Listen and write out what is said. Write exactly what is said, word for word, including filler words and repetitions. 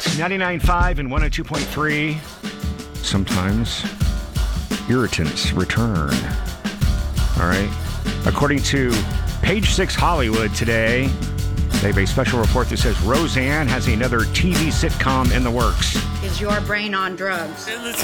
ninety-nine point five and one oh two point three. Sometimes irritants return. All right. According to Page Six Hollywood today, they have a special report that says Roseanne has another T V sitcom in the works. Is your brain on drugs?